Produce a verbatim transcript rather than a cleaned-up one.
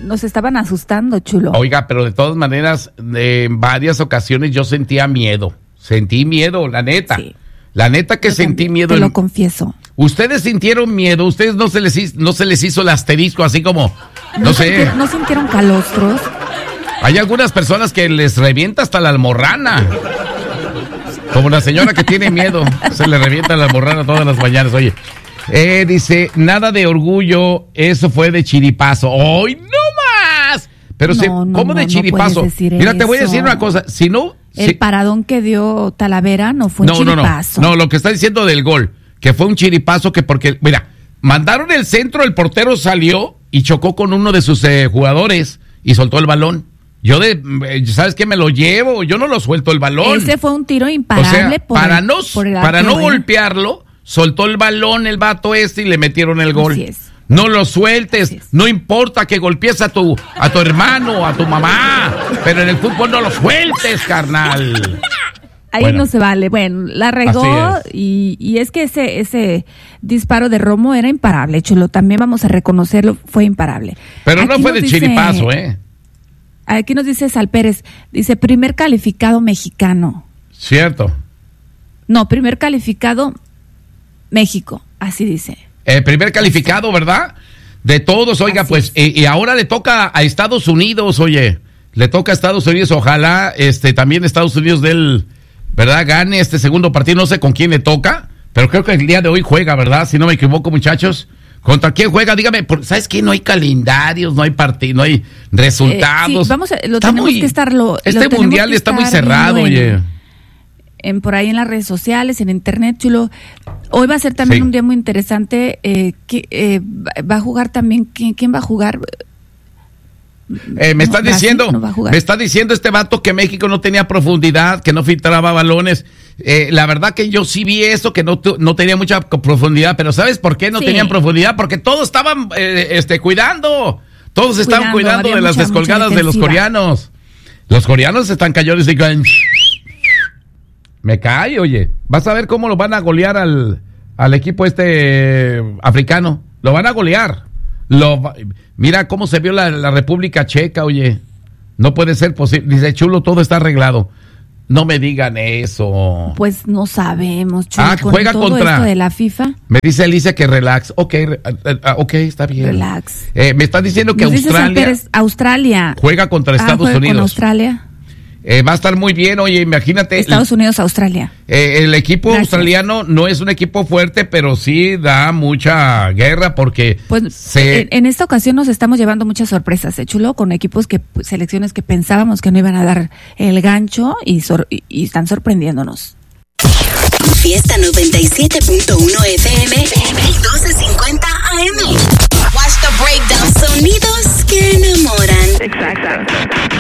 nos estaban asustando, Chulo. Oiga, pero de todas maneras, en varias ocasiones yo sentía miedo. Sentí miedo, la neta. Sí. La neta que yo sentí también, miedo. Te lo confieso. Ustedes sintieron miedo, ustedes no se les hizo, no se les hizo el asterisco así como, no, no sé. Sintieron, ¿no sintieron calostros? Hay algunas personas que les revienta hasta la almorrana. Como la señora que tiene miedo, se le revienta la almorrana todas las mañanas. Oye, eh, dice, nada de orgullo, eso fue de chiripazo. ¡Ay, no más! Pero no, se, no, ¿cómo no, de chiripazo? No Mira, te voy a decir una cosa, si no... El si, paradón que dio Talavera no fue no, un chiripazo. No, no, no, lo que está diciendo del gol, que fue un chiripazo que porque, mira, mandaron el centro, el portero salió y chocó con uno de sus eh, jugadores y soltó el balón. Yo de, ¿sabes qué? Me lo llevo, yo no lo suelto el balón. Ese fue un tiro imparable. O sea, por para el, no, por el para arquero, no ¿eh? golpearlo, soltó el balón el vato este y le metieron el gol. Así es. No lo sueltes, no importa que golpees a tu, a tu hermano, a tu mamá, pero en el fútbol no lo sueltes, carnal. Ahí bueno, no se vale. Bueno, la regó es. Y, y es que ese ese disparo de Romo era imparable, Chulo. También vamos a reconocerlo, fue imparable. Pero aquí no fue de dice, chiripazo, ¿eh? Aquí nos dice Sal Pérez, dice primer calificado mexicano. Cierto. No, primer calificado México, así dice. El primer calificado, ¿verdad? De todos, oiga, así pues, y, y ahora le toca a Estados Unidos, oye, le toca a Estados Unidos, ojalá, este, también Estados Unidos del, ¿verdad? Gane este segundo partido, no sé con quién le toca, pero creo que el día de hoy juega, ¿verdad? Si no me equivoco, muchachos. ¿Contra quién juega? Dígame, ¿sabes qué? No hay calendarios, no hay partido, no hay resultados. Eh, sí, vamos a, lo está tenemos muy, que estarlo. Este lo mundial está muy cerrado, en, oye. En, por ahí en las redes sociales, en internet, Chulo. Hoy va a ser también sí. un día muy interesante. Eh, que, eh, va a jugar también, ¿quién, quién va a jugar? Eh, me está no, diciendo, no me está diciendo este vato que México no tenía profundidad, que no filtraba balones. Eh, la verdad que yo sí vi eso, que no, no tenía mucha profundidad, pero ¿sabes por qué no sí. tenían profundidad? Porque todos estaban eh, este, cuidando, todos estaban cuidando, cuidando de las mucha, descolgadas mucha de los coreanos. Los coreanos están callados y dicen, me cae, oye, vas a ver cómo lo van a golear al, al equipo este eh, africano, lo van a golear. Lo, mira cómo se vio la, la República Checa, oye, no puede ser posible, dice Chulo, todo está arreglado. No me digan eso. Pues no sabemos, Chulo. Ah, con juega todo contra. Esto de la FIFA. Me dice Alicia que relax. Ok, uh, ok, está bien. Relax. Eh, me está diciendo que Nos Australia. Dice Pérez, Australia. Juega contra Estados ah, juega Unidos. Con Australia. Eh, va a estar muy bien, oye, imagínate. Estados Unidos, Australia. Eh, el equipo Gracias. australiano no es un equipo fuerte, pero sí da mucha guerra porque... Pues se... en, en esta ocasión nos estamos llevando muchas sorpresas, ¿eh, Chulo? Con equipos que, selecciones que pensábamos que no iban a dar el gancho y, sor, y, y están sorprendiéndonos. Fiesta noventa y siete punto uno F M.